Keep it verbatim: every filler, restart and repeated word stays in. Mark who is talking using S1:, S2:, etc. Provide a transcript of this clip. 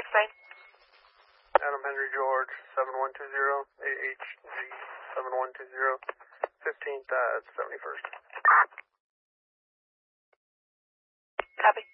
S1: Spain.
S2: Adam Henry George, seven one two zero, A H Z seven one two zero, fifteenth at seventy-first.
S1: Copy.